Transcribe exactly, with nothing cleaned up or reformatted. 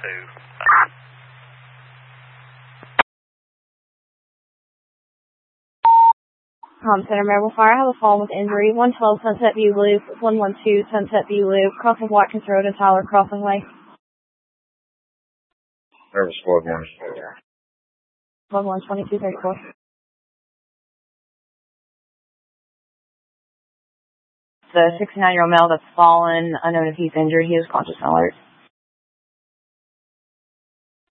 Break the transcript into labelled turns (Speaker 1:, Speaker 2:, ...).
Speaker 1: two.
Speaker 2: Um, Center Marble Fire, I have a fall with injury. one twelve Sunset View Loop, one one two Sunset View Loop, crossing Watkins Road and Tyler Crossing Way.
Speaker 3: Service Squad one.
Speaker 2: one one twenty-two thirty-four.
Speaker 4: The sixty-nine-year-old male that's fallen, unknown if he's injured, he is conscious and alert.